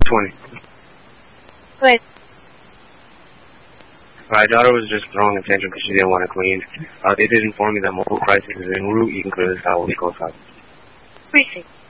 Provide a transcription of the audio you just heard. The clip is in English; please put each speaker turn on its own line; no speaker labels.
20.
Good.
My daughter was just throwing a tantrum because she didn't want to clean. They did inform me that multiple crisis is en route. You can clear this out when we go south.
Appreciate it.